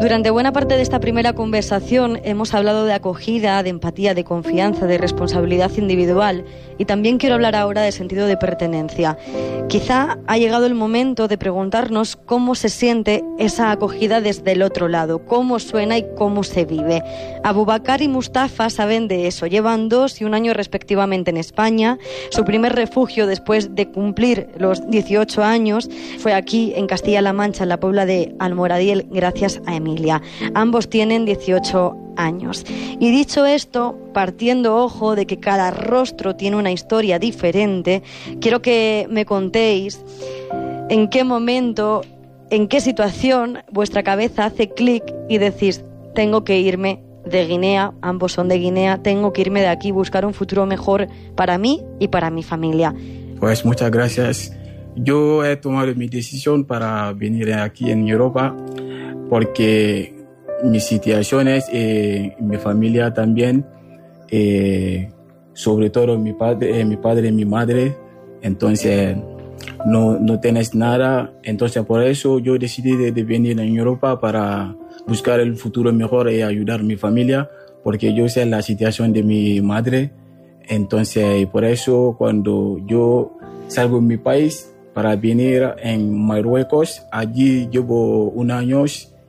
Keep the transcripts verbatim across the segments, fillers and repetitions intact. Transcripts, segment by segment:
Durante buena parte de esta primera conversación hemos hablado de acogida, de empatía, de confianza, de responsabilidad individual, y también quiero hablar ahora de sentido de pertenencia. Quizá ha llegado el momento de preguntarnos cómo se siente esa acogida desde el otro lado, cómo suena y cómo se vive. Abubakar y Mustafa saben de eso. Llevan dos y un año respectivamente en España. Su primer refugio después de cumplir los dieciocho años fue aquí en Castilla-La Mancha, en la Puebla de Almoradiel, gracias a Emilia. Ambos tienen dieciocho años. Y dicho esto, partiendo ojo de que cada rostro tiene una historia diferente, quiero que me contéis en qué momento, en qué situación vuestra cabeza hace clic y decís, tengo que irme de Guinea, ambos son de Guinea, tengo que irme de aquí, buscar un futuro mejor para mí y para mi familia. Pues muchas gracias. Yo he tomado mi decisión para venir aquí en Europa porque mis situaciones, eh, mi familia también, eh, sobre todo mi padre, eh, mi padre y mi madre, entonces no, no tienes nada, entonces por eso yo decidí de, de venir en Europa para buscar el futuro mejor y ayudar a mi familia, porque yo sé la situación de mi madre, entonces por eso cuando yo salgo de mi país para venir en Marruecos, allí llevo un año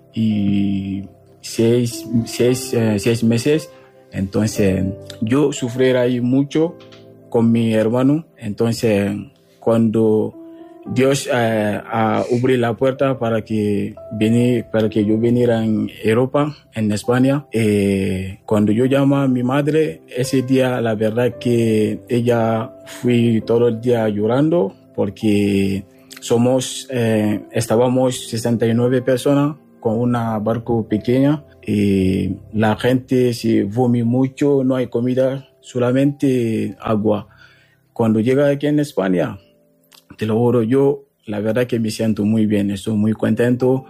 y seis, seis, eh, seis meses. Entonces yo sufrí ahí mucho con mi hermano. Entonces cuando Dios eh, abrió la puerta para que, vení, para que yo viniera en Europa, en España, eh, cuando yo llamé a mi madre, ese día la verdad que ella fue todo el día llorando porque somos, eh, estábamos sesenta y nueve personas con una barco pequeña y la gente se vomita mucho, no hay comida, solamente agua. Cuando llega aquí en España, te lo juro, yo la verdad que me siento muy bien, estoy muy contento,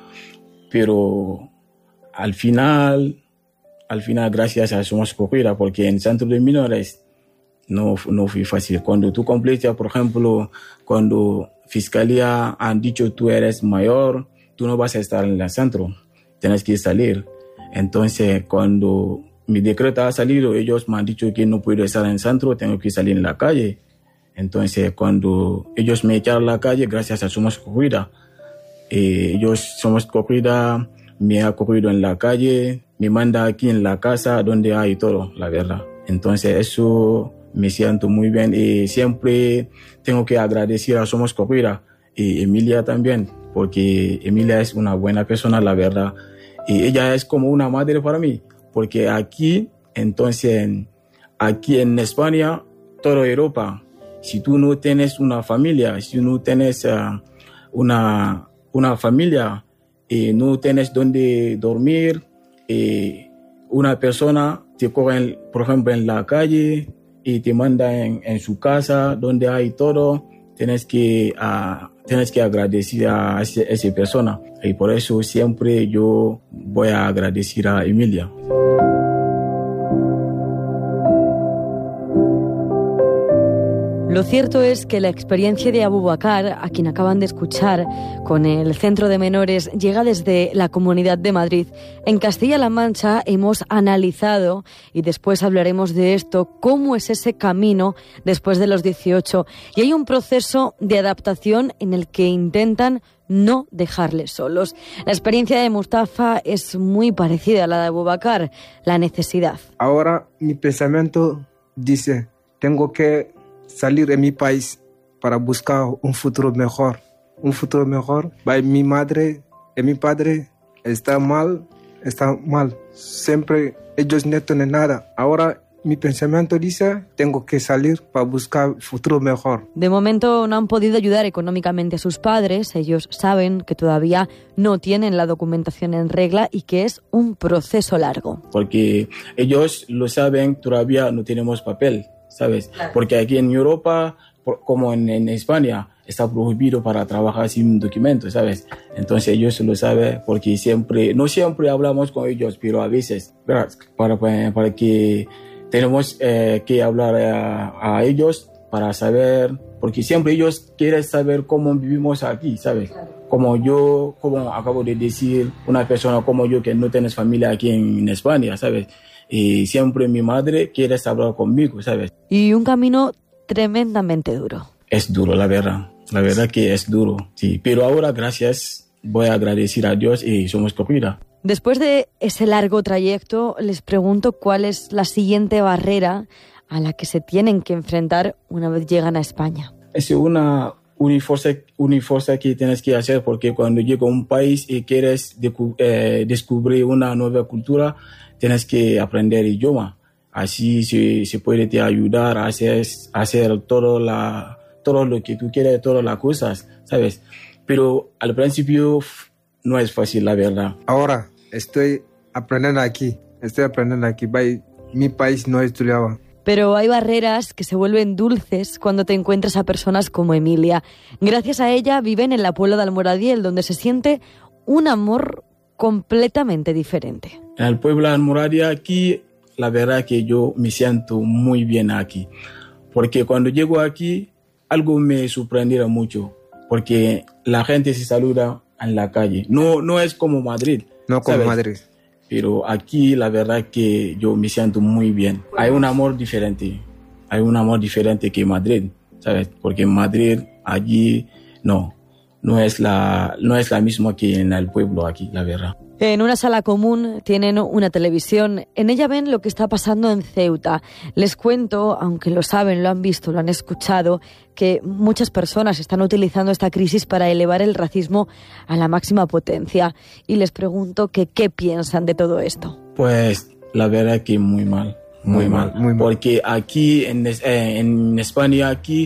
pero al final, al final gracias a Somos Acogida, porque en Centro de Menores no, no fue fácil. Cuando tú completas, por ejemplo, cuando Fiscalía han dicho tú eres mayor, tú no vas a estar en el centro, tienes que salir. Entonces, cuando mi decreto ha salido, ellos me han dicho que no puedo estar en el centro, tengo que salir en la calle. Entonces, cuando ellos me echaron a la calle, gracias a Somos Acogida, eh, ellos Somos Acogida me ha cogido en la calle, me manda aquí en la casa donde hay todo, la verdad. Entonces, eso me siento muy bien y siempre tengo que agradecer a Somos Acogida y Emilia también, porque Emilia es una buena persona, la verdad. Y ella es como una madre para mí, porque aquí, entonces, aquí en España, toda Europa, si tú no tienes una familia, si no tienes uh, una, una familia, y no tienes donde dormir, y una persona te coge, por ejemplo, en la calle y te manda en, en su casa, donde hay todo, tienes que, uh, tienes que agradecer a esa, esa persona. Y por eso siempre yo voy a agradecer a Emilia. Lo cierto es que la experiencia de Abubakar, a quien acaban de escuchar, con el Centro de Menores, llega desde la Comunidad de Madrid. En Castilla-La Mancha hemos analizado, y después hablaremos de esto, cómo es ese camino después de los dieciocho. Y hay un proceso de adaptación en el que intentan no dejarles solos. La experiencia de Mustafa es muy parecida a la de Abubakar, la necesidad. Ahora mi pensamiento dice, tengo que salir de mi país para buscar un futuro mejor. Un futuro mejor. Mi madre y mi padre están mal, están mal. Siempre ellos no tienen nada. Ahora mi pensamiento dice, tengo que salir para buscar un futuro mejor. De momento no han podido ayudar económicamente a sus padres. Ellos saben que todavía no tienen la documentación en regla y que es un proceso largo. Porque ellos lo saben, todavía no tenemos papel, ¿sabes? Claro. Porque aquí en Europa, como en, en España, está prohibido para trabajar sin documento, ¿sabes? Entonces ellos lo saben porque siempre, no siempre hablamos con ellos, pero a veces, para, para que tenemos eh, que hablar a, a ellos para saber, porque siempre ellos quieren saber cómo vivimos aquí, ¿sabes? Claro. como yo, como acabo de decir, una persona como yo que no tienes familia aquí en, en España, ¿sabes? Y siempre mi madre quiere hablar conmigo, ¿sabes? Y un camino tremendamente duro. Es duro, la verdad. La verdad que es duro, sí. Pero ahora, gracias, voy a agradecer a Dios y somos comunidad. Después de ese largo trayecto, les pregunto cuál es la siguiente barrera a la que se tienen que enfrentar una vez llegan a España. Es una unifuerza, unifuerza que tienes que hacer, porque cuando llegas a un país y quieres decu- eh, descubrir una nueva cultura, tienes que aprender idioma. Así se, se puede te ayudar a hacer, a hacer todo, la, todo lo que tú quieres, todas las cosas, ¿sabes? Pero al principio no es fácil, la verdad. Ahora estoy aprendiendo aquí, estoy aprendiendo aquí. Mi país no estudiaba. Pero hay barreras que se vuelven dulces cuando te encuentras a personas como Emilia. Gracias a ella viven en la Puebla de Almoradiel, donde se siente un amor completamente diferente. En el pueblo de Almoradía aquí, la verdad que yo me siento muy bien aquí. Porque cuando llego aquí, algo me sorprendió mucho. Porque la gente se saluda en la calle. No, no es como Madrid. No como ¿sabes? Madrid. Pero aquí la verdad que yo me siento muy bien. Hay un amor diferente. Hay un amor diferente que Madrid, ¿sabes? Porque en Madrid, allí, no. No es la, no es la misma que en el pueblo aquí, la verdad. En una sala común tienen una televisión. En ella ven lo que está pasando en Ceuta. Les cuento, aunque lo saben, lo han visto, lo han escuchado, que muchas personas están utilizando esta crisis para elevar el racismo a la máxima potencia. Y les pregunto que qué piensan de todo esto. Pues la verdad que muy mal, muy, muy mal. mal. Muy mal. Porque aquí en, eh, en España, aquí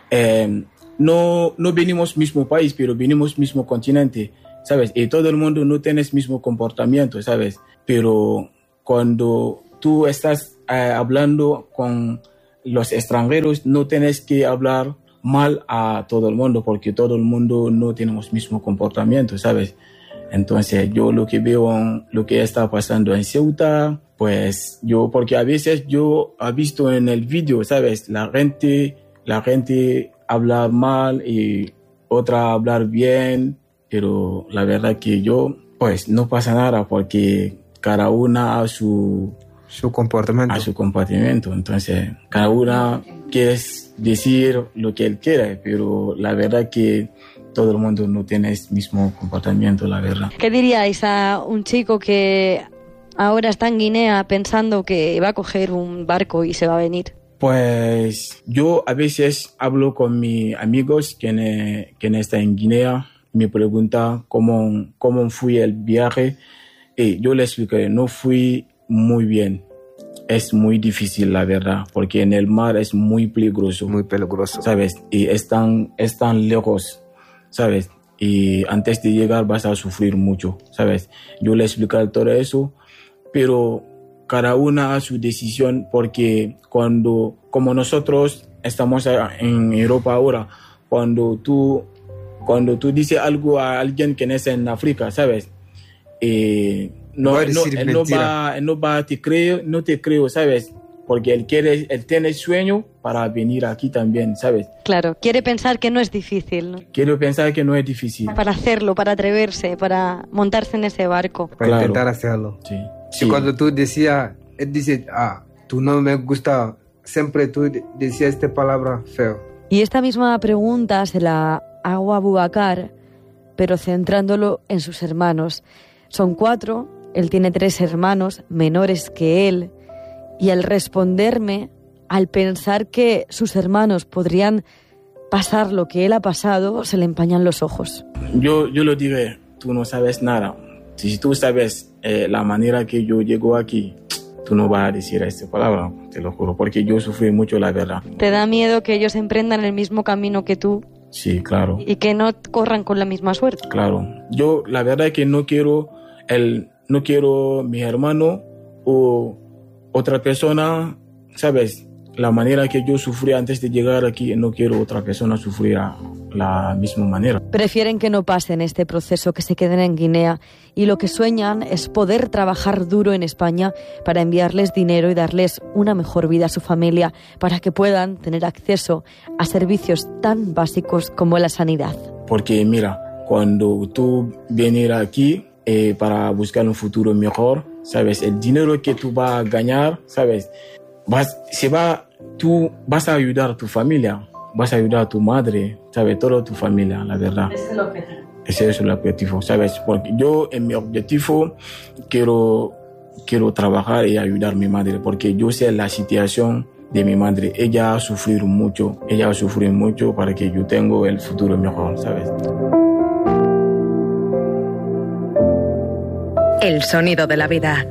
eh, no, no venimos mismo país, pero venimos mismo continente. ¿Sabes? Y todo el mundo no tiene el mismo comportamiento, ¿sabes? Pero cuando tú estás eh, hablando con los extranjeros, no tienes que hablar mal a todo el mundo, porque todo el mundo no tenemos el mismo comportamiento, ¿sabes? Entonces yo lo que veo, lo que está pasando en Ceuta, pues yo, porque a veces yo he visto en el vídeo, ¿sabes? La gente, la gente habla mal y otra hablar bien. Pero la verdad que yo, pues no pasa nada porque cada una a su, su comportamiento. A su comportamiento. Entonces, cada una quiere decir lo que él quiere, pero la verdad que todo el mundo no tiene el mismo comportamiento, la verdad. ¿Qué diríais a un chico que ahora está en Guinea pensando que va a coger un barco y se va a venir? Pues yo a veces hablo con mis amigos que, que están en Guinea. Me pregunta cómo, cómo fue el viaje y yo le expliqué, no fui muy bien. Es muy difícil, la verdad, porque en el mar es muy peligroso. Muy peligroso. ¿Sabes? Y están, están lejos, ¿sabes? Y antes de llegar vas a sufrir mucho, ¿sabes? Yo le expliqué todo eso, pero cada una a su decisión, porque cuando, como nosotros estamos en Europa ahora, cuando tú... Cuando tú dices algo a alguien que nace en África, ¿sabes? Eh, no, no, él, no va, él no va a te creo, no te creo, ¿sabes? Porque él quiere, él tiene sueño para venir aquí también, ¿sabes? Claro, quiere pensar que no es difícil, ¿no? Quiero pensar que no es difícil. Para hacerlo, para atreverse, para montarse en ese barco. Para claro. intentar hacerlo. Sí. Y sí. cuando tú decías, él dice, ah, tú no me gusta, siempre tú decías esta palabra feo. Y esta misma pregunta se la hago a Boubacar, pero centrándolo en sus hermanos. Son cuatro, él tiene tres hermanos menores que él, y al responderme, al pensar que sus hermanos podrían pasar lo que él ha pasado, se le empañan los ojos. Yo, yo lo diré, tú no sabes nada. Si tú sabes eh, la manera que yo llego aquí, tú no vas a decir esta palabra, te lo juro, porque yo sufrí mucho, la verdad. ¿Te da miedo que ellos emprendan el mismo camino que tú? Sí, claro. Y que no corran con la misma suerte. Claro. Yo, la verdad es que no quiero, el, no quiero mi hermano o otra persona, ¿sabes? La manera que yo sufrí antes de llegar aquí, no quiero otra persona sufrir a la misma manera. Prefieren que no pasen este proceso, que se queden en Guinea, y lo que sueñan es poder trabajar duro en España para enviarles dinero y darles una mejor vida a su familia, para que puedan tener acceso a servicios tan básicos como la sanidad. Porque mira, cuando tú vienes aquí eh, para buscar un futuro mejor, ¿sabes? El dinero que tú vas a ganar, ¿sabes? Vas, se va, tú vas a ayudar a tu familia, vas a ayudar a tu madre, ¿sabes? Toda tu familia, la verdad. Ese es el objetivo. Ese es el objetivo, ¿sabes? Porque yo en mi objetivo quiero, quiero trabajar y ayudar a mi madre, porque yo sé la situación de mi madre. Ella ha sufrido mucho, ella ha sufrido mucho para que yo tenga el futuro mejor, ¿sabes? El sonido de la vida.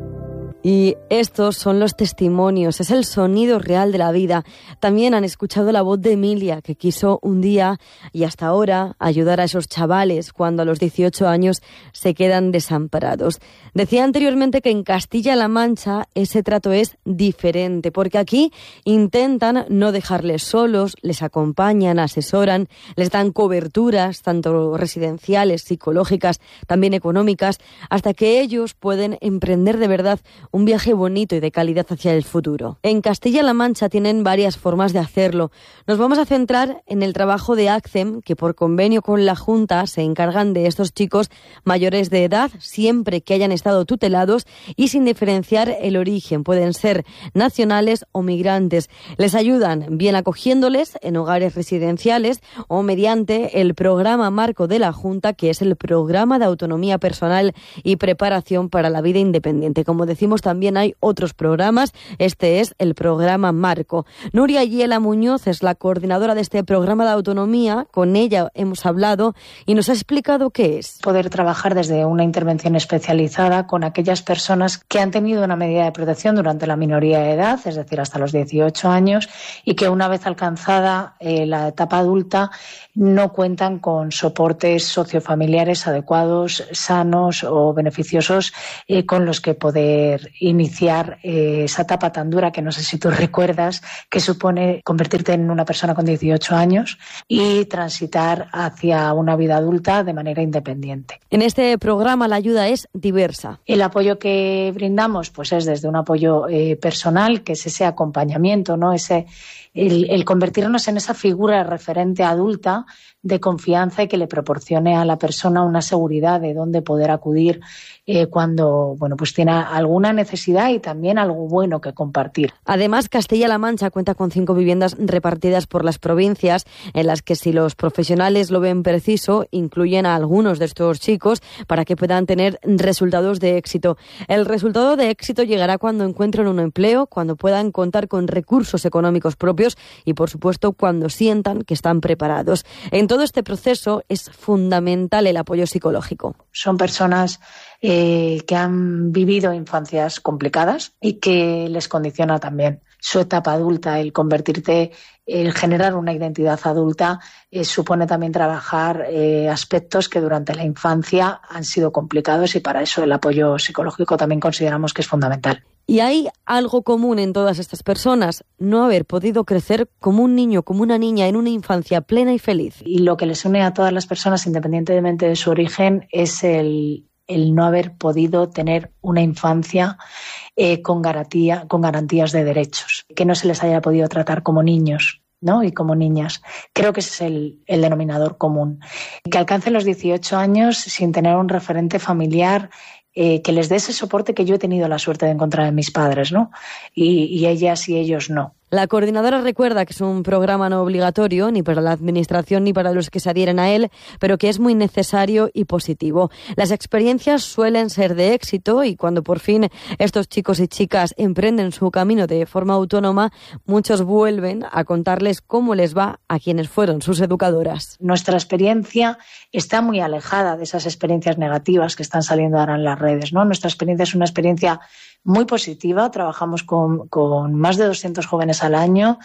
Y estos son los testimonios, es el sonido real de la vida. También han escuchado la voz de Emilia, que quiso un día y hasta ahora ayudar a esos chavales cuando a los dieciocho años se quedan desamparados. Decía anteriormente que en Castilla-La Mancha ese trato es diferente, porque aquí intentan no dejarles solos, les acompañan, asesoran, les dan coberturas, tanto residenciales, psicológicas, también económicas, hasta que ellos pueden emprender de verdad un viaje bonito y de calidad hacia el futuro. En Castilla-La Mancha tienen varias formas de hacerlo. Nos vamos a centrar en el trabajo de ACCEM, que por convenio con la Junta se encargan de estos chicos mayores de edad, siempre que hayan estado tutelados y sin diferenciar el origen. Pueden ser nacionales o migrantes. Les ayudan bien acogiéndoles en hogares residenciales o mediante el programa marco de la Junta, que es el programa de autonomía personal y preparación para la vida independiente. Como decimos, también hay otros programas. Este es el programa marco. Nuria Yela Muñoz es la coordinadora de este programa de autonomía. Con ella hemos hablado y nos ha explicado qué es. Poder trabajar desde una intervención especializada con aquellas personas que han tenido una medida de protección durante la minoría de edad, es decir, hasta los dieciocho años, y que una vez alcanzada eh, la etapa adulta no cuentan con soportes sociofamiliares adecuados, sanos o beneficiosos eh, con los que poder iniciar eh, esa etapa tan dura que no sé si tú recuerdas, que supone convertirte en una persona con dieciocho años y transitar hacia una vida adulta de manera independiente. En este programa la ayuda es diversa. El apoyo que brindamos pues es desde un apoyo eh, personal, que es ese acompañamiento, ¿no? Ese El, el convertirnos en esa figura referente adulta de confianza y que le proporcione a la persona una seguridad de dónde poder acudir eh, cuando bueno pues tiene alguna necesidad y también algo bueno que compartir. Además, Castilla-La Mancha cuenta con cinco viviendas repartidas por las provincias en las que, si los profesionales lo ven preciso, incluyen a algunos de estos chicos para que puedan tener resultados de éxito. El resultado de éxito llegará cuando encuentren un empleo, cuando puedan contar con recursos económicos propios y, por supuesto, cuando sientan que están preparados. En todo este proceso es fundamental el apoyo psicológico. Son personas eh, que han vivido infancias complicadas y que les condiciona también su etapa adulta. El convertirte, el generar una identidad adulta eh, supone también trabajar eh, aspectos que durante la infancia han sido complicados, y para eso el apoyo psicológico también consideramos que es fundamental. Y hay algo común en todas estas personas: no haber podido crecer como un niño, como una niña, en una infancia plena y feliz. Y lo que les une a todas las personas, independientemente de su origen, es el, el no haber podido tener una infancia eh, con garantía, con garantías de derechos, que no se les haya podido tratar como niños, ¿no? Y como niñas. Creo que ese es el, el denominador común. Que alcancen los dieciocho años sin tener un referente familiar Eh, que les dé ese soporte que yo he tenido la suerte de encontrar en mis padres, ¿no? Y, y ellas y ellos no. La coordinadora recuerda que es un programa no obligatorio ni para la administración ni para los que se adhieren a él, pero que es muy necesario y positivo. Las experiencias suelen ser de éxito, y cuando por fin estos chicos y chicas emprenden su camino de forma autónoma, muchos vuelven a contarles cómo les va a quienes fueron sus educadoras. Nuestra experiencia está muy alejada de esas experiencias negativas que están saliendo ahora en las redes, ¿no? Nuestra experiencia es una experiencia muy positiva. Trabajamos con, con más de doscientos jóvenes al año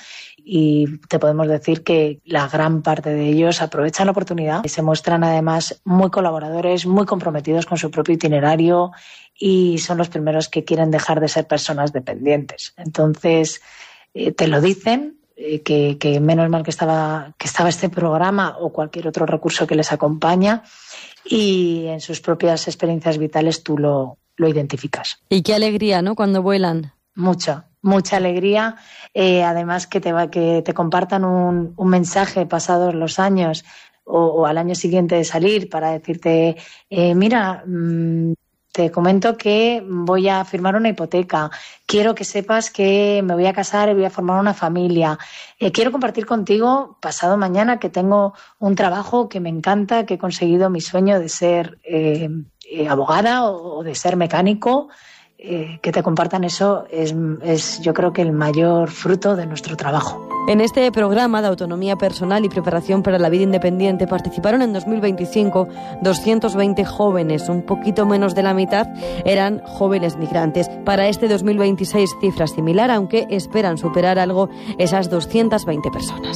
y te podemos decir que la gran parte de ellos aprovechan la oportunidad y se muestran además muy colaboradores, muy comprometidos con su propio itinerario, y son los primeros que quieren dejar de ser personas dependientes. Entonces, eh, te lo dicen, eh, que, que menos mal que estaba, que estaba este programa o cualquier otro recurso que les acompaña, y en sus propias experiencias vitales tú lo lo identificas. Y qué alegría, ¿no?, cuando vuelan. Mucha, mucha alegría. Eh, además que te, va, que te compartan un, un mensaje pasados los años o, o al año siguiente de salir para decirte, eh, mira, mmm, te comento que voy a firmar una hipoteca, quiero que sepas que me voy a casar y voy a formar una familia, eh, quiero compartir contigo pasado mañana que tengo un trabajo que me encanta, que he conseguido mi sueño de ser eh, eh, abogada o, o de ser mecánico. Eh, que te compartan eso es, es yo creo que el mayor fruto de nuestro trabajo. En este programa de autonomía personal y preparación para la vida independiente participaron en dos mil veinticinco doscientos veinte jóvenes, un poquito menos de la mitad eran jóvenes migrantes. Para este dos mil veintiséis cifra similar, aunque esperan superar algo esas doscientas veinte personas.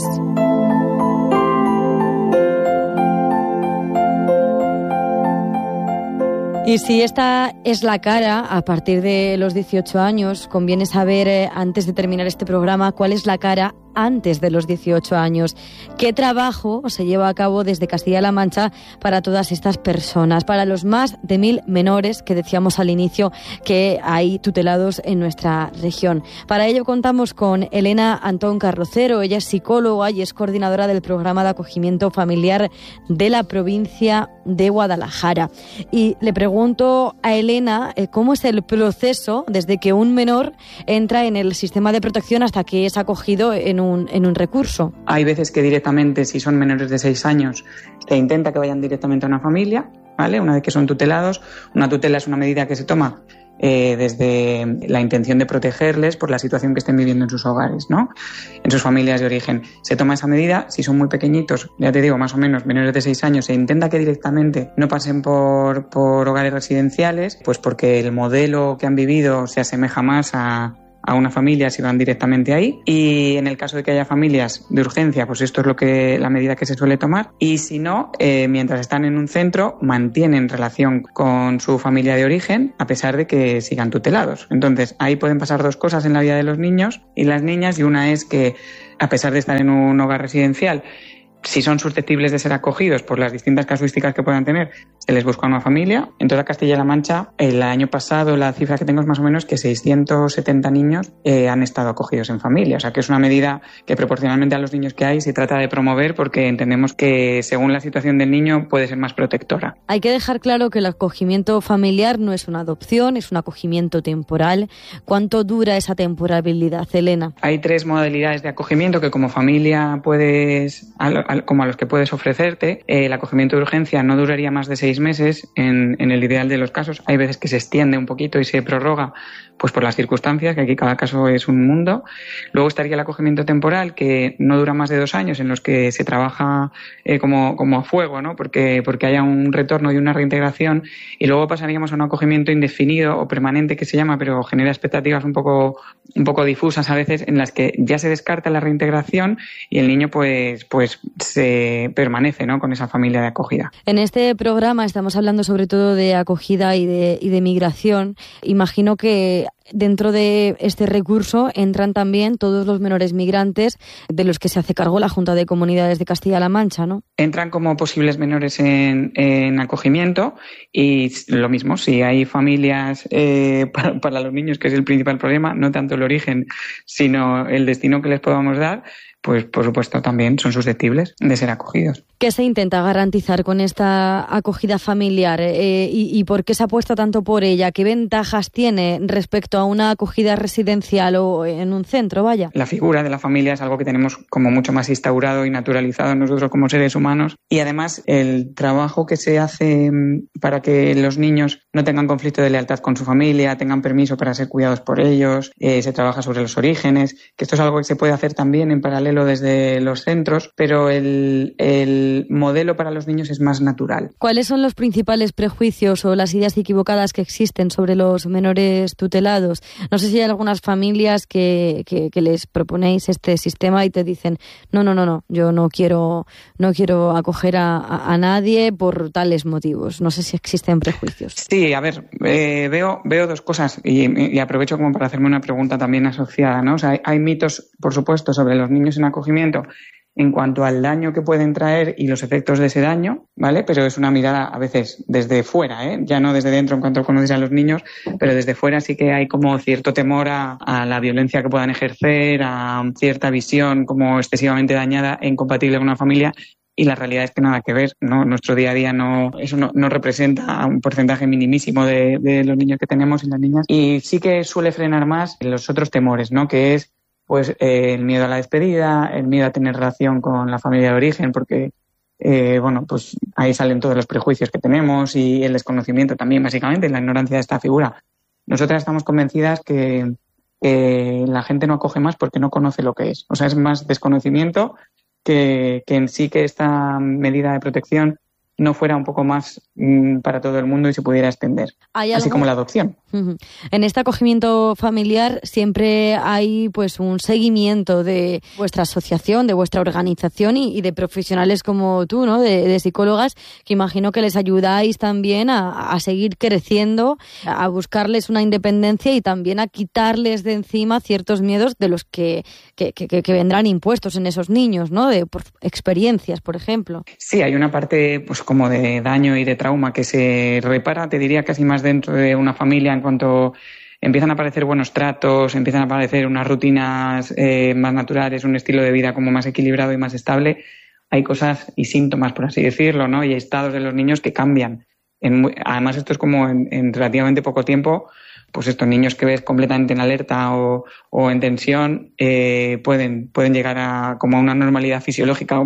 Y si esta es la cara, a partir de los dieciocho años, conviene saber, eh, antes de terminar este programa, cuál es la cara antes de los dieciocho años. ¿Qué trabajo se lleva a cabo desde Castilla-La Mancha para todas estas personas, para los más de mil menores que decíamos al inicio que hay tutelados en nuestra región? Para ello contamos con Elena Antón Carrocero. Ella es psicóloga y es coordinadora del programa de acogimiento familiar de la provincia de Guadalajara. Y le pregunto a Elena eh, cómo es el proceso desde que un menor entra en el sistema de protección hasta que es acogido en un Un, en un recurso. Hay veces que directamente, si son menores de seis años, se intenta que vayan directamente a una familia, ¿vale? Una vez que son tutelados. Una tutela es una medida que se toma eh, desde la intención de protegerles por la situación que estén viviendo en sus hogares, ¿no? En sus familias de origen. Se toma esa medida, si son muy pequeñitos, ya te digo, más o menos menores de seis años, se intenta que directamente no pasen por, por hogares residenciales, pues porque el modelo que han vivido se asemeja más a a una familia si van directamente ahí, y en el caso de que haya familias de urgencia, pues esto es lo que la medida que se suele tomar, y si no, eh, mientras están en un centro mantienen relación con su familia de origen a pesar de que sigan tutelados. Entonces ahí pueden pasar dos cosas en la vida de los niños y las niñas, y una es que a pesar de estar en un hogar residencial, si son susceptibles de ser acogidos por las distintas casuísticas que puedan tener, se les busca una familia. En toda Castilla-La Mancha, el año pasado, la cifra que tengo es más o menos que seiscientos setenta niños eh, han estado acogidos en familia. O sea, que es una medida que proporcionalmente a los niños que hay se trata de promover, porque entendemos que según la situación del niño puede ser más protectora. Hay que dejar claro que el acogimiento familiar no es una adopción, es un acogimiento temporal. ¿Cuánto dura esa temporalidad, Elena? Hay tres modalidades de acogimiento que como familia puedes... como a los que puedes ofrecerte. Eh, el acogimiento de urgencia no duraría más de seis meses en, en el ideal de los casos. Hay veces que se extiende un poquito y se prorroga pues por las circunstancias, que aquí cada caso es un mundo. Luego estaría el acogimiento temporal, que no dura más de dos años, en los que se trabaja eh, como, como a fuego, ¿no? Porque, porque haya un retorno y una reintegración. Y luego pasaríamos a un acogimiento indefinido o permanente, que se llama, pero genera expectativas un poco, un poco difusas a veces, en las que ya se descarta la reintegración y el niño pues, pues se permanece, ¿no?, con esa familia de acogida. En este programa estamos hablando sobre todo de acogida y de, y de migración. Imagino que dentro de este recurso entran también todos los menores migrantes de los que se hace cargo la Junta de Comunidades de Castilla-La Mancha, ¿no? Entran como posibles menores en, en acogimiento, y lo mismo, si hay familias eh, para, para los niños, que es el principal problema, no tanto el origen, sino el destino que les podamos dar, pues por supuesto también son susceptibles de ser acogidos. ¿Qué se intenta garantizar con esta acogida familiar eh, y, y por qué se apuesta tanto por ella? ¿Qué ventajas tiene respecto a una acogida residencial o en un centro, vaya? La figura de la familia es algo que tenemos como mucho más instaurado y naturalizado nosotros como seres humanos, y además el trabajo que se hace para que los niños no tengan conflicto de lealtad con su familia, tengan permiso para ser cuidados por ellos, eh, se trabaja sobre los orígenes, que esto es algo que se puede hacer también en paralelo desde los centros, pero el, el modelo para los niños es más natural. ¿Cuáles son los principales prejuicios o las ideas equivocadas que existen sobre los menores tutelados? No sé si hay algunas familias que, que, que les proponéis este sistema y te dicen no, no, no, no, yo no quiero, no quiero acoger a, a, a nadie por tales motivos. No sé si existen prejuicios. Sí, a ver, eh, veo, veo dos cosas y, y aprovecho como para hacerme una pregunta también asociada, ¿no? O sea, hay, hay mitos, por supuesto, sobre los niños en acogimiento en cuanto al daño que pueden traer y los efectos de ese daño, ¿vale? Pero es una mirada a veces desde fuera, ¿eh? Ya no desde dentro en cuanto conoces a los niños, pero desde fuera sí que hay como cierto temor a, a la violencia que puedan ejercer, a cierta visión como excesivamente dañada e incompatible con una familia, y la realidad es que nada que ver, ¿no? Nuestro día a día no, eso no, no representa un porcentaje minimísimo de, de los niños que tenemos y las niñas. Y sí que suele frenar más los otros temores, ¿no? Que es pues eh, el miedo a la despedida, el miedo a tener relación con la familia de origen, porque eh, bueno, pues ahí salen todos los prejuicios que tenemos y el desconocimiento también, básicamente, la ignorancia de esta figura. Nosotras estamos convencidas que, que la gente no acoge más porque no conoce lo que es. O sea, es más desconocimiento que, que en sí que esta medida de protección no fuera un poco más mmm, para todo el mundo y se pudiera extender, así algo? como la adopción. Uh-huh. En este acogimiento familiar siempre hay pues un seguimiento de vuestra asociación, de vuestra organización y, y de profesionales como tú, ¿no? De, de psicólogas, que imagino que les ayudáis también a, a seguir creciendo, a buscarles una independencia y también a quitarles de encima ciertos miedos de los que, que, que, que vendrán impuestos en esos niños, ¿no? De por experiencias, por ejemplo. Sí, hay una parte pues como de daño y de trauma que se repara, te diría, casi más dentro de una familia, en cuanto empiezan a aparecer buenos tratos, empiezan a aparecer unas rutinas eh, más naturales, un estilo de vida como más equilibrado y más estable. Hay cosas y síntomas, por así decirlo, ¿no? Y estados de los niños que cambian. En, además, esto es como en, en relativamente poco tiempo, pues estos niños que ves completamente en alerta o, o en tensión eh, pueden, pueden llegar a como a una normalidad fisiológica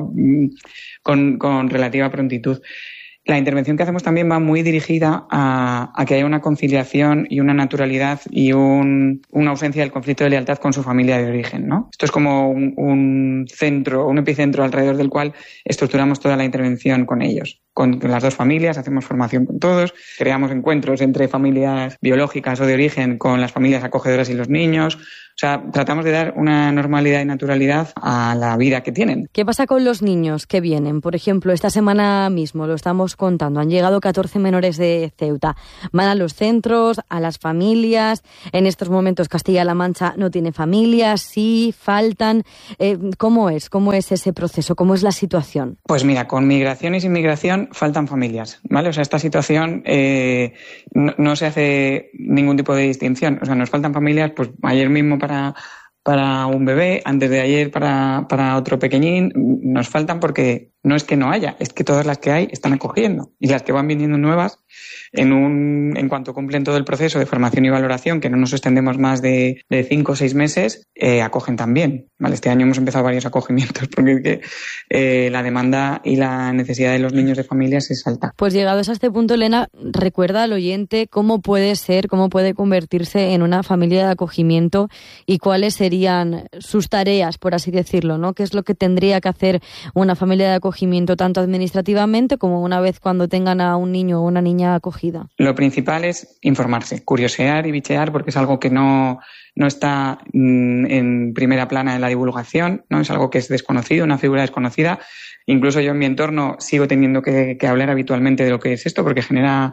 con, con relativa prontitud. La intervención que hacemos también va muy dirigida a, a que haya una conciliación y una naturalidad y un, una ausencia del conflicto de lealtad con su familia de origen, ¿no? Esto es como un, un centro, un epicentro alrededor del cual estructuramos toda la intervención con ellos. Con las dos familias, hacemos formación con todos, creamos encuentros entre familias biológicas o de origen con las familias acogedoras y los niños. O sea, tratamos de dar una normalidad y naturalidad a la vida que tienen. ¿Qué pasa con los niños que vienen? Por ejemplo, esta semana mismo, lo estamos contando, han llegado catorce menores de Ceuta. Van a los centros, a las familias. En estos momentos Castilla-La Mancha no tiene familias, sí, faltan. Eh, ¿Cómo es? ¿Cómo es ese proceso? ¿Cómo es la situación? Pues mira, con migración y sin migración faltan familias, ¿vale? O sea, esta situación eh, no, no se hace ningún tipo de distinción. O sea, nos faltan familias, pues ayer mismo para, para un bebé, antes de ayer para, para otro pequeñín, nos faltan porque no es que no haya, es que todas las que hay están acogiendo y las que van viniendo nuevas, en un en cuanto cumplen todo el proceso de formación y valoración, que no nos extendemos más de, de cinco o seis meses, eh, acogen también. ¿Vale? Este año hemos empezado varios acogimientos porque es que eh, la demanda y la necesidad de los niños de familias es alta. Pues llegados a este punto, Elena, recuerda al oyente cómo puede ser, cómo puede convertirse en una familia de acogimiento y cuáles serían sus tareas, por así decirlo, ¿no? ¿Qué es lo que tendría que hacer una familia de acogimiento, tanto administrativamente como una vez cuando tengan a un niño o una niña acogida? Lo principal es informarse, curiosear y bichear, porque es algo que no, no está mmm, en primera plana en la divulgación, ¿no? Es algo que es desconocido, una figura desconocida. Incluso yo en mi entorno sigo teniendo que, que hablar habitualmente de lo que es esto, porque genera,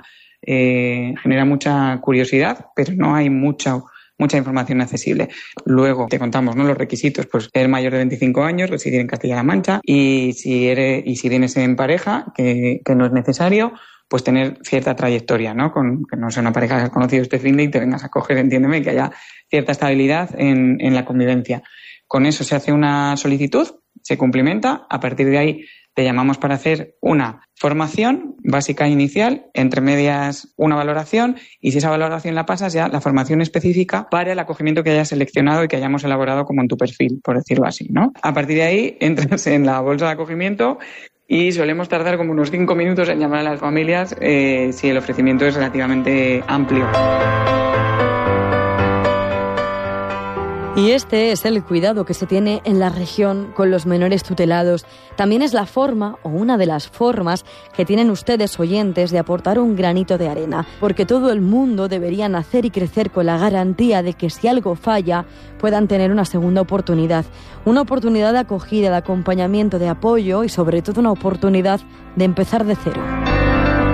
eh, genera mucha curiosidad, pero no hay mucha mucha información accesible. Luego te contamos, ¿no? Los requisitos, pues eres mayor de veinticinco años, residir en Castilla-La Mancha, y si eres, y si vienes en pareja, que, que no es necesario, pues tener cierta trayectoria, ¿no? Con, que no sea una pareja que has conocido este fin de y te vengas a coger, entiéndeme, que haya cierta estabilidad en, en la convivencia. Con eso se hace una solicitud, se cumplimenta, a partir de ahí te llamamos para hacer una formación básica inicial, entre medias una valoración, y si esa valoración la pasas, ya la formación específica para el acogimiento que hayas seleccionado y que hayamos elaborado como en tu perfil, por decirlo así, ¿no? A partir de ahí entras en la bolsa de acogimiento y solemos tardar como unos cinco minutos en llamar a las familias eh, si el ofrecimiento es relativamente amplio. Y este es el cuidado que se tiene en la región con los menores tutelados. También es la forma, o una de las formas, que tienen ustedes oyentes de aportar un granito de arena. Porque todo el mundo debería nacer y crecer con la garantía de que si algo falla, puedan tener una segunda oportunidad. Una oportunidad de acogida, de acompañamiento, de apoyo y sobre todo una oportunidad de empezar de cero.